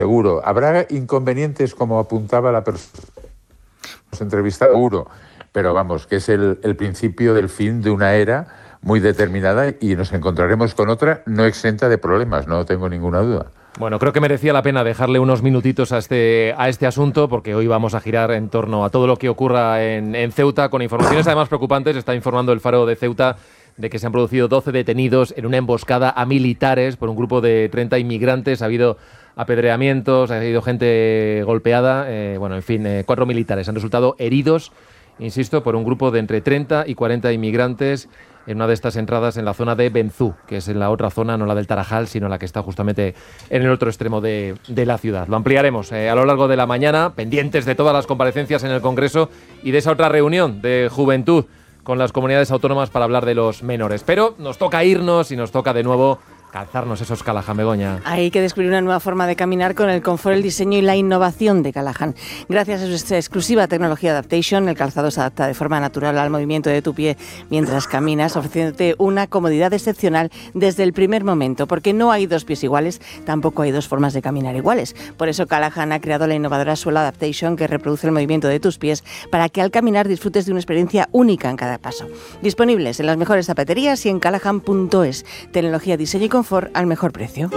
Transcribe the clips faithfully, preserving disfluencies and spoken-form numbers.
seguro. Habrá inconvenientes, como apuntaba la persona entrevistada, seguro, pero vamos, que es el, el principio del fin de una era muy determinada y nos encontraremos con otra no exenta de problemas, no tengo ninguna duda. Bueno, creo que merecía la pena dejarle unos minutitos a este, a este asunto, porque hoy vamos a girar en torno a todo lo que ocurra en, en Ceuta, con informaciones además preocupantes. Está informando el Faro de Ceuta de que se han producido doce detenidos en una emboscada a militares por un grupo de treinta inmigrantes. Ha habido apedreamientos, ha habido gente golpeada. Eh, bueno, en fin, eh, cuatro militares han resultado heridos, insisto, por un grupo de entre treinta y cuarenta inmigrantes en una de estas entradas en la zona de Benzú, que es en la otra zona, no la del Tarajal, sino la que está justamente en el otro extremo de, de la ciudad. Lo ampliaremos eh, a lo largo de la mañana, pendientes de todas las comparecencias en el Congreso y de esa otra reunión de juventud con las comunidades autónomas para hablar de los menores. Pero nos toca irnos y nos toca de nuevo calzarnos esos Callahan, Begoña. Hay que descubrir una nueva forma de caminar con el confort, el diseño y la innovación de Callahan. Gracias a su exclusiva tecnología Adaptation, el calzado se adapta de forma natural al movimiento de tu pie mientras caminas, ofreciéndote una comodidad excepcional desde el primer momento, porque no hay dos pies iguales, tampoco hay dos formas de caminar iguales. Por eso Callahan ha creado la innovadora suela Adaptation, que reproduce el movimiento de tus pies para que al caminar disfrutes de una experiencia única en cada paso. Disponibles en las mejores zapaterías y en callahan punto es. Tecnología, diseño y confort al mejor precio.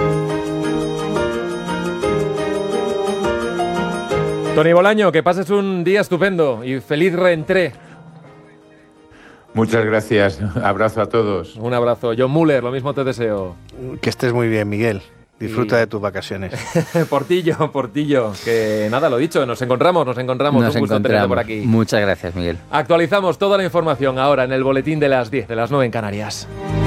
Toni Bolaño, que pases un día estupendo y feliz reentré. Muchas gracias. Abrazo a todos. Un abrazo. John Muller, lo mismo te deseo. Que estés muy bien, Miguel. Disfruta y... de tus vacaciones. Portillo, Portillo. Que nada, lo dicho, nos encontramos, nos encontramos. Nos Un gusto tenerte por aquí. Muchas gracias, Miguel. Actualizamos toda la información ahora en el boletín de las diez, de las nueve en Canarias.